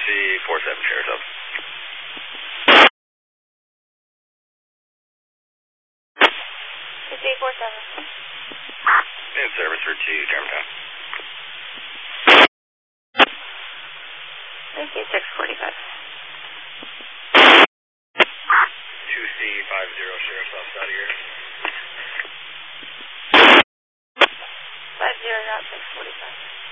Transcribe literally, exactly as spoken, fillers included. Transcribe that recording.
four seven, Sheriff's up. two C four seven. In service for two, Germantown. three C six forty-five. two C five zero, Sheriff's off out of here. five zero, route six forty-five.